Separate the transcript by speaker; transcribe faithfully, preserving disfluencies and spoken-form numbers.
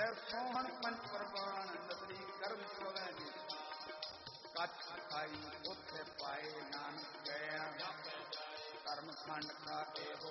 Speaker 1: ਤੈ ਸੋਹਣ ਪੰਚ ਪ੍ਰਵਾਨ ਨਦਰੀ ਕਰਮ ਸੋਵੈ ਜੀ ਕੱਛ ਖਾਈ ਉੱਥੇ ਪਾਏ ਨਾਨਕ ਗਿਆ ਧਰਮ ਖੰਡ ਕਾ ਇਹੋ